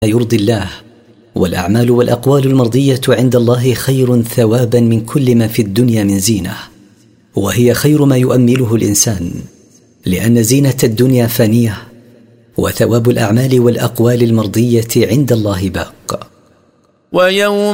يرضي الله، والأعمال والأقوال المرضية عند الله خير ثوابا من كل ما في الدنيا من زينة، وهي خير ما يؤمله الإنسان، لأن زينة الدنيا فانية، وثواب الأعمال والأقوال المرضية عند الله باق. ويوم